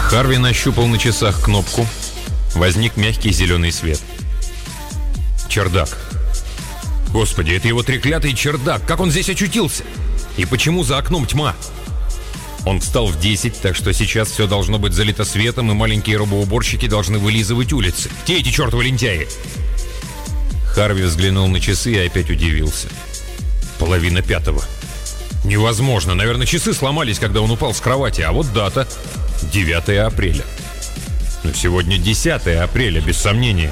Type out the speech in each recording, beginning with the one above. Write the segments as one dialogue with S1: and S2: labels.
S1: Харви нащупал на часах кнопку. Возник мягкий зеленый свет. Чердак. Господи, это его треклятый чердак. Как он здесь очутился? И почему за окном тьма? Он встал в 10, так что сейчас все должно быть залито светом, и маленькие робоуборщики должны вылизывать улицы. Те эти чертовы лентяи! Харви взглянул на часы и опять удивился. 4:30. Невозможно. Наверное, часы сломались, когда он упал с кровати. А вот дата — 9 апреля. Но сегодня 10 апреля, без сомнения.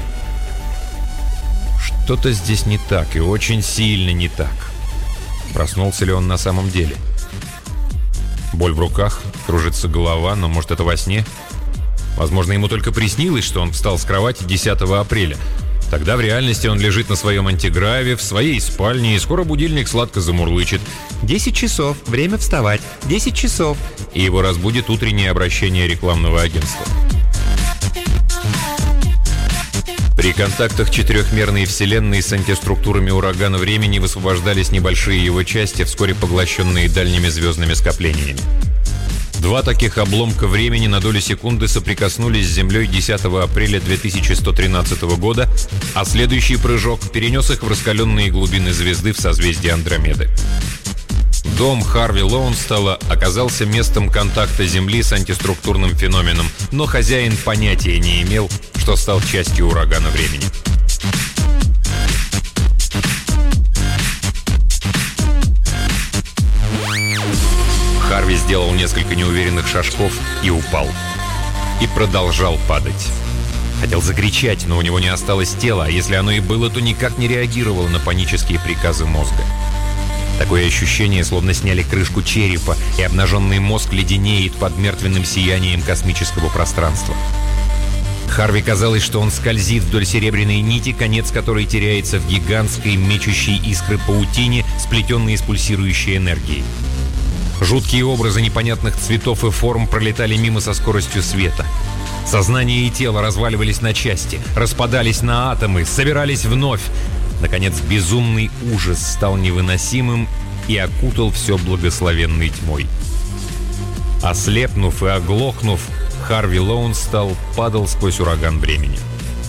S1: Что-то здесь не так, и очень сильно не так. Проснулся ли он на самом деле? Боль в руках, кружится голова, но, может, это во сне? Возможно, ему только приснилось, что он встал с кровати 10 апреля. Тогда в реальности он лежит на своем антиграве, в своей спальне, и скоро будильник сладко замурлычет. 10 часов, время вставать, 10 часов. И его разбудит утреннее обращение рекламного агентства. При контактах четырехмерной Вселенной с антиструктурами урагана времени высвобождались небольшие его части, вскоре поглощенные дальними звездными скоплениями. Два таких обломка времени на долю секунды соприкоснулись с Землей 10 апреля 2113 года, а следующий прыжок перенес их в раскаленные глубины звезды в созвездии Андромеды. Дом Харви Лоунсталла оказался местом контакта Земли с антиструктурным феноменом, но хозяин понятия не имел, что стал частью урагана времени. Харви сделал несколько неуверенных шажков и упал. И продолжал падать. Хотел закричать, но у него не осталось тела, а если оно и было, то никак не реагировало на панические приказы мозга. Такое ощущение, словно сняли крышку черепа, и обнаженный мозг леденеет под мертвенным сиянием космического пространства. Харви казалось, что он скользит вдоль серебряной нити, конец которой теряется в гигантской мечущей искры паутине, сплетенной из пульсирующей энергии. Жуткие образы непонятных цветов и форм пролетали мимо со скоростью света. Сознание и тело разваливались на части, распадались на атомы, собирались вновь. Наконец, безумный ужас стал невыносимым и окутал все благословенной тьмой. Ослепнув и оглохнув, Харви Лоунсталл падал сквозь ураган времени.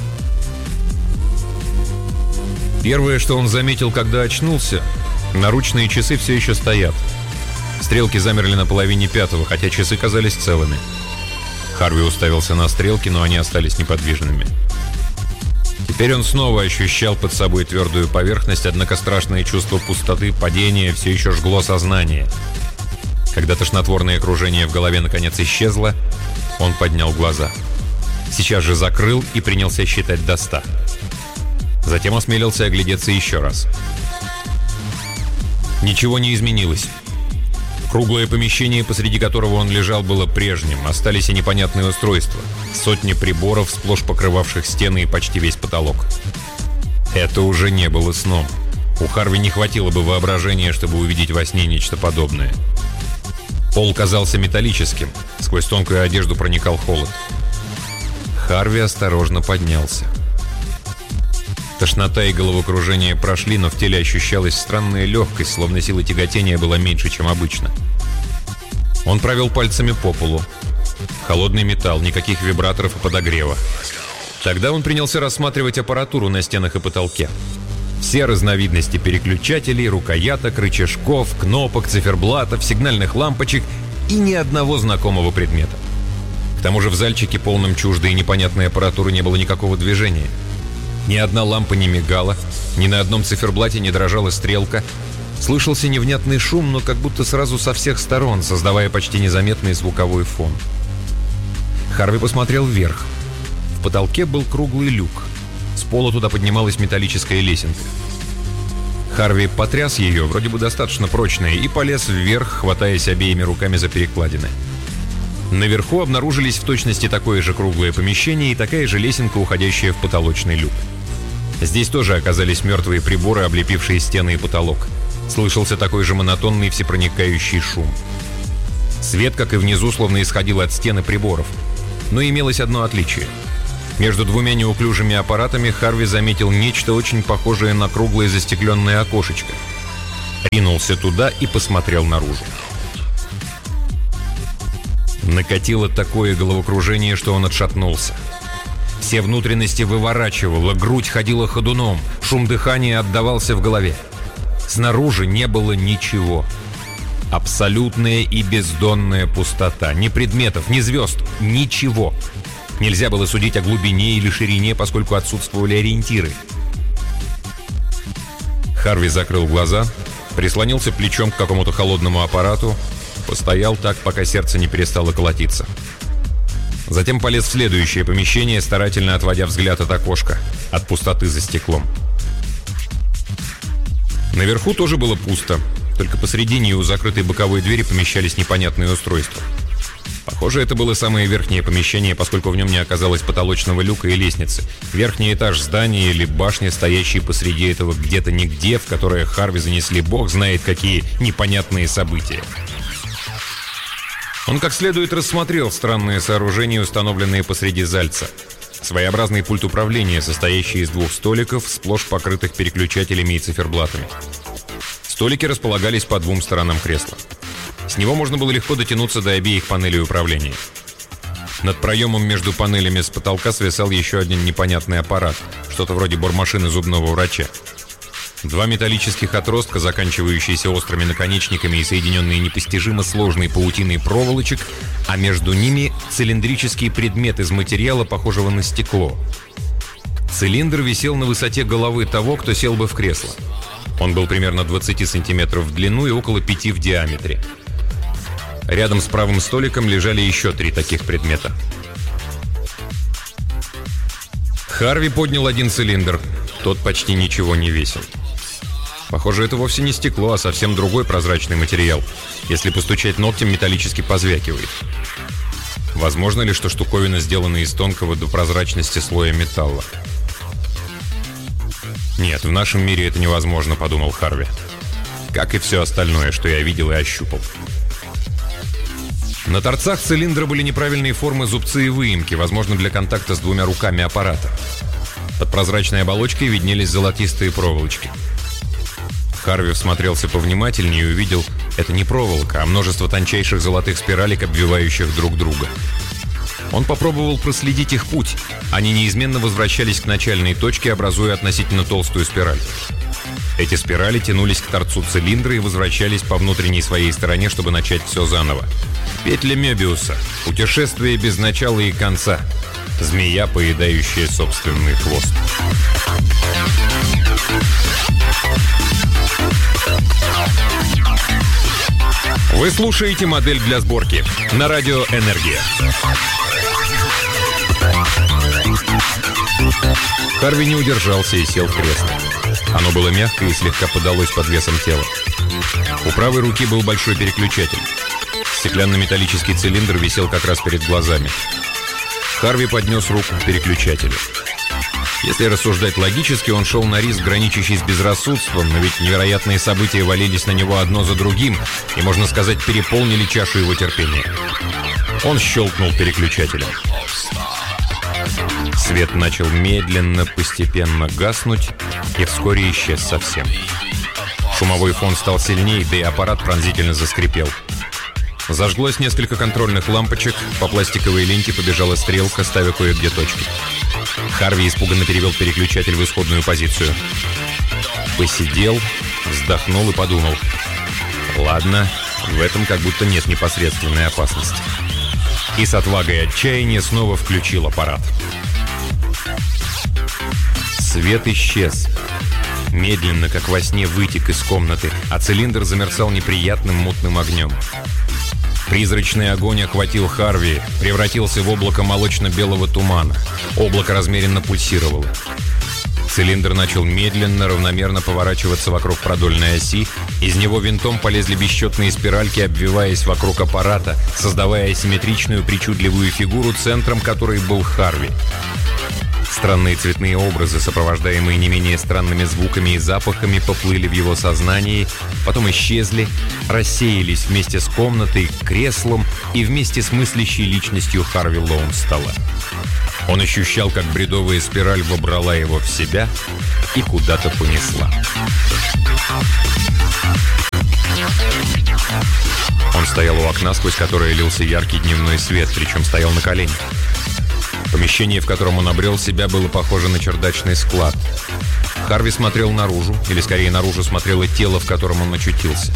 S1: Первое, что он заметил, когда очнулся, наручные часы все еще стоят. Стрелки замерли на 4:30, хотя часы казались целыми. Харви уставился на стрелки, но они остались неподвижными. Теперь он снова ощущал под собой твердую поверхность, однако страшное чувство пустоты, падения все еще жгло сознание. Когда тошнотворное кружение в голове наконец исчезло, он поднял глаза. Сейчас же закрыл и принялся считать до 100. Затем осмелился оглядеться еще раз. Ничего не изменилось. Круглое помещение, посреди которого он лежал, было прежним. Остались и непонятные устройства. Сотни приборов, сплошь покрывавших стены и почти весь потолок. Это уже не было сном. У Харви не хватило бы воображения, чтобы увидеть во сне нечто подобное. Пол казался металлическим. Сквозь тонкую одежду проникал холод. Харви осторожно поднялся. Тошнота и головокружение прошли, но в теле ощущалась странная легкость, словно сила тяготения была меньше, чем обычно. Он провел пальцами по полу. Холодный металл, никаких вибраторов и подогрева. Тогда он принялся рассматривать аппаратуру на стенах и потолке. Все разновидности переключателей, рукояток, рычажков, кнопок, циферблатов, сигнальных лампочек и ни одного знакомого предмета. К тому же в зальчике, полном чуждой и непонятной аппаратуры, не было никакого движения. Ни одна лампа не мигала, ни на одном циферблате не дрожала стрелка. Слышался невнятный шум, но как будто сразу со всех сторон, создавая почти незаметный звуковой фон. Харви посмотрел вверх. В потолке был круглый люк. С пола туда поднималась металлическая лесенка. Харви потряс ее, вроде бы достаточно прочная, и полез вверх, хватаясь обеими руками за перекладины. Наверху обнаружились в точности такое же круглое помещение и такая же лесенка, уходящая в потолочный люк. Здесь тоже оказались мертвые приборы, облепившие стены и потолок. Слышался такой же монотонный всепроникающий шум. Свет, как и внизу, словно исходил от стены приборов. Но имелось одно отличие. Между двумя неуклюжими аппаратами Харви заметил нечто очень похожее на круглое застекленное окошечко. Ринулся туда и посмотрел наружу. Накатило такое головокружение, что он отшатнулся. Все внутренности выворачивало, грудь ходила ходуном, шум дыхания отдавался в голове. Снаружи не было ничего. Абсолютная и бездонная пустота. Ни предметов, ни звезд, ничего. Нельзя было судить о глубине или ширине, поскольку отсутствовали ориентиры. Харви закрыл глаза, прислонился плечом к какому-то холодному аппарату, постоял так, пока сердце не перестало колотиться. Затем полез в следующее помещение, старательно отводя взгляд от окошка, от пустоты за стеклом. Наверху тоже было пусто, только посредине и у закрытой боковой двери помещались непонятные устройства. Похоже, это было самое верхнее помещение, поскольку в нем не оказалось потолочного люка и лестницы. Верхний этаж здания или башня, стоящие посреди этого где-то нигде, в которое Харви занесли бог знает какие непонятные события. Он как следует рассмотрел странные сооружения, установленные посреди зальца. Своеобразный пульт управления, состоящий из 2 столиков, сплошь покрытых переключателями и циферблатами. Столики располагались по 2 сторонам кресла. С него можно было легко дотянуться до обеих панелей управления. Над проемом между панелями с потолка свисал еще один непонятный аппарат, что-то вроде бормашины зубного врача. 2 металлических отростка, заканчивающиеся острыми наконечниками и соединенные непостижимо сложной паутиной проволочек, а между ними цилиндрический предмет из материала, похожего на стекло. Цилиндр висел на высоте головы того, кто сел бы в кресло. Он был примерно 20 сантиметров в длину и около 5 в диаметре. Рядом с правым столиком лежали еще 3 таких предмета. Харви поднял один цилиндр. Тот почти ничего не весил. Похоже, это вовсе не стекло, а совсем другой прозрачный материал. Если постучать ногтем, металлически позвякивает. Возможно ли, что штуковина сделана из тонкого до прозрачности слоя металла? «Нет, в нашем мире это невозможно», — подумал Харви. Как и все остальное, что я видел и ощупал. На торцах цилиндра были неправильные формы зубцы и выемки, возможно, для контакта с 2 руками аппарата. Под прозрачной оболочкой виднелись золотистые проволочки. Харви всмотрелся повнимательнее и увидел, это не проволока, а множество тончайших золотых спиралек, обвивающих друг друга. Он попробовал проследить их путь. Они неизменно возвращались к начальной точке, образуя относительно толстую спираль. Эти спирали тянулись к торцу цилиндра и возвращались по внутренней своей стороне, чтобы начать все заново. Петля Мёбиуса. Путешествие без начала и конца. Змея, поедающая собственный хвост. Вы слушаете «Модель для сборки» на радио «Энергия». Харви не удержался и сел в кресло. Оно было мягкое и слегка подалось под весом тела. У правой руки был большой переключатель. Стеклянно-металлический цилиндр висел как раз перед глазами. Харви поднес руку к переключателю. Если рассуждать логически, он шел на риск, граничащий с безрассудством, но ведь невероятные события валились на него одно за другим и, можно сказать, переполнили чашу его терпения. Он щелкнул переключателем. Свет начал медленно, постепенно гаснуть и вскоре исчез совсем. Шумовой фон стал сильнее, да и аппарат пронзительно заскрипел. Зажглось несколько контрольных лампочек, по пластиковой ленте побежала стрелка, ставя кое-где точки. Харви испуганно перевел переключатель в исходную позицию. Посидел, вздохнул и подумал. Ладно, в этом как будто нет непосредственной опасности. И с отвагой и отчаяния снова включил аппарат. Свет исчез. Медленно, как во сне, вытек из комнаты, а цилиндр замерцал неприятным мутным огнем. Призрачный огонь охватил Харви, превратился в облако молочно-белого тумана. Облако размеренно пульсировало. Цилиндр начал медленно, равномерно поворачиваться вокруг продольной оси. Из него винтом полезли бесчетные спиральки, обвиваясь вокруг аппарата, создавая асимметричную причудливую фигуру, центром которой был Харви. Странные цветные образы, сопровождаемые не менее странными звуками и запахами, поплыли в его сознании, потом исчезли, рассеялись вместе с комнатой, креслом и вместе с мыслящей личностью Харви Лоунсталла. Он ощущал, как бредовая спираль вобрала его в себя и куда-то понесла. Он стоял у окна, сквозь которое лился яркий дневной свет, причем стоял на коленях. Помещение, в котором он обрел себя, было похоже на чердачный склад. Харви смотрел наружу, или скорее наружу смотрело тело, в котором он очутился.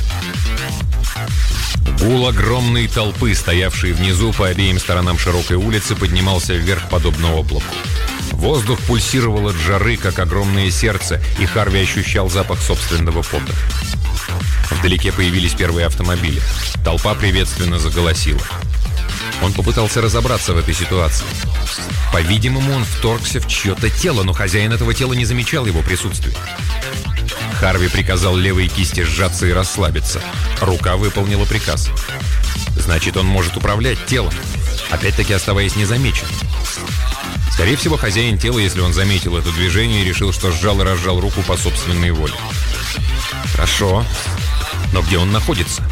S1: Гул огромной толпы, стоявшей внизу по обеим сторонам широкой улицы, поднимался вверх подобно облаку. Воздух пульсировал от жары, как огромное сердце, и Харви ощущал запах собственного пота. Вдалеке появились первые автомобили. Толпа приветственно заголосила. Он попытался разобраться в этой ситуации. По-видимому, он вторгся в чье-то тело, но хозяин этого тела не замечал его присутствия. Харви приказал левой кисти сжаться и расслабиться. Рука выполнила приказ. Значит, он может управлять телом, опять-таки оставаясь незамеченным. Скорее всего, хозяин тела, если он заметил это движение, решил, что сжал и разжал руку по собственной воле. Хорошо. Но где он находится?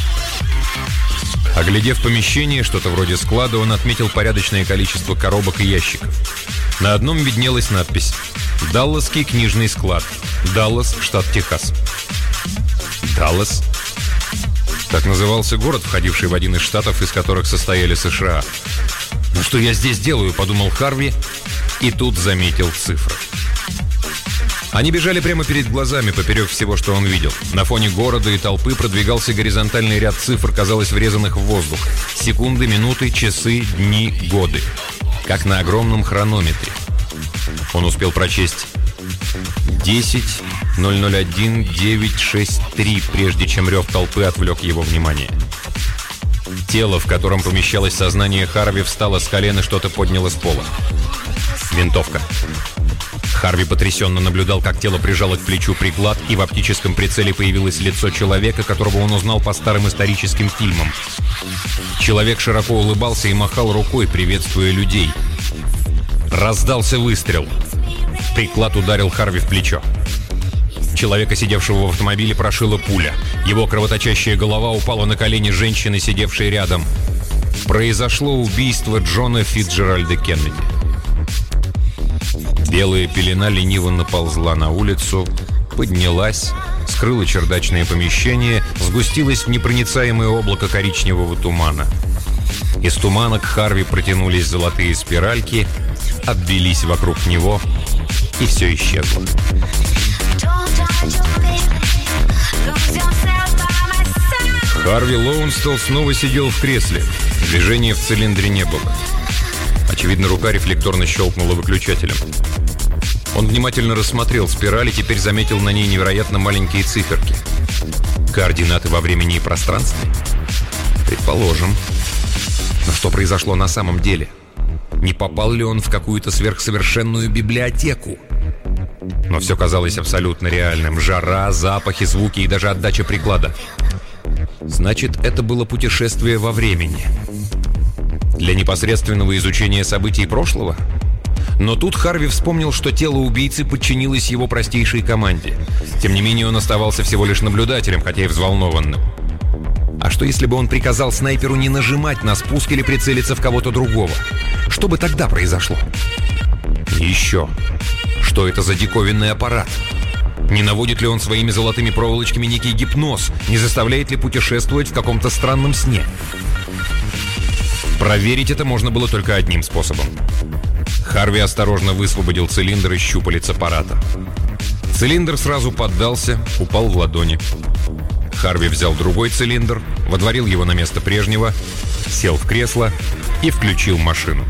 S1: Оглядев помещение, что-то вроде склада, он отметил порядочное количество коробок и ящиков. На одном виднелась надпись «Далласский книжный склад. Даллас, штат Техас». Даллас? Так назывался город, входивший в один из штатов, из которых состояли США. «Ну что я здесь делаю?» – подумал Харви, и тут заметил цифры. Они бежали прямо перед глазами, поперек всего, что он видел. На фоне города и толпы продвигался горизонтальный ряд цифр, казалось, врезанных в воздух. Секунды, минуты, часы, дни, годы. Как на огромном хронометре. Он успел прочесть 10:001:963, прежде чем рев толпы отвлек его внимание. Тело, в котором помещалось сознание Харви, встало с колен и что-то подняло с пола. Винтовка. Харви потрясенно наблюдал, как тело прижало к плечу приклад, и в оптическом прицеле появилось лицо человека, которого он узнал по старым историческим фильмам. Человек широко улыбался и махал рукой, приветствуя людей. Раздался выстрел. Приклад ударил Харви в плечо. Человека, сидевшего в автомобиле, прошила пуля. Его кровоточащая голова упала на колени женщины, сидевшей рядом. Произошло убийство Джона Фицджеральда Кеннеди. Белая пелена лениво наползла на улицу, поднялась, скрыла чердачное помещение, сгустилась в непроницаемое облако коричневого тумана. Из тумана к Харви протянулись золотые спиральки, обвелись вокруг него, и все исчезло. Харви Лоунстелл снова сидел в кресле. Движения в цилиндре не было. Очевидно, рука рефлекторно щелкнула выключателем. Он внимательно рассмотрел спираль и теперь заметил на ней невероятно маленькие циферки. Координаты во времени и пространстве? Предположим. Но что произошло на самом деле? Не попал ли он в какую-то сверхсовершенную библиотеку? Но все казалось абсолютно реальным. Жара, запахи, звуки и даже отдача приклада. Значит, это было путешествие во времени. Для непосредственного изучения событий прошлого? Но тут Харви вспомнил, что тело убийцы подчинилось его простейшей команде. Тем не менее, он оставался всего лишь наблюдателем, хотя и взволнованным. А что, если бы он приказал снайперу не нажимать на спуск или прицелиться в кого-то другого? Что бы тогда произошло? И еще. Что это за диковинный аппарат? Не наводит ли он своими золотыми проволочками некий гипноз? Не заставляет ли путешествовать в каком-то странном сне? Проверить это можно было только одним способом. Харви осторожно высвободил цилиндр из щупалец аппарата. Цилиндр сразу поддался, упал в ладони. Харви взял другой цилиндр, водворил его на место прежнего, сел в кресло и включил машину.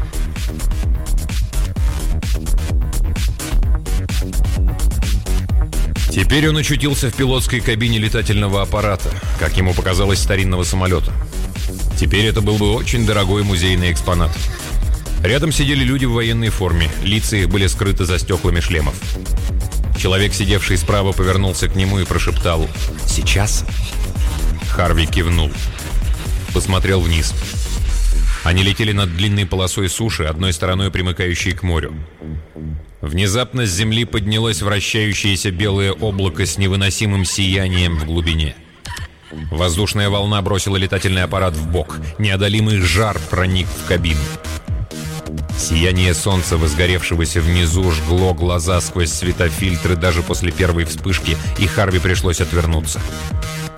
S1: Теперь он очутился в пилотской кабине летательного аппарата, как ему показалось, старинного самолета. Теперь это был бы очень дорогой музейный экспонат. Рядом сидели люди в военной форме, лица их были скрыты за стеклами шлемов. Человек, сидевший справа, повернулся к нему и прошептал: «Сейчас?» Харви кивнул. Посмотрел вниз. Они летели над длинной полосой суши, одной стороной примыкающей к морю. Внезапно с земли поднялось вращающееся белое облако с невыносимым сиянием в глубине. Воздушная волна бросила летательный аппарат в бок. Неодолимый жар проник в кабину. Сияние солнца, возгоревшегося внизу, жгло глаза сквозь светофильтры даже после первой вспышки, и Харви пришлось отвернуться.